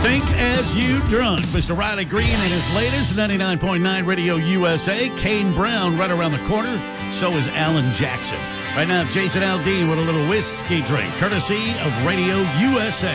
Think as you drunk. Mr. Riley Green and his latest 99.9 Radio USA. Kane Brown right around the corner. So is Alan Jackson. Right now, Jason Aldean with a little whiskey drink, courtesy of Radio USA.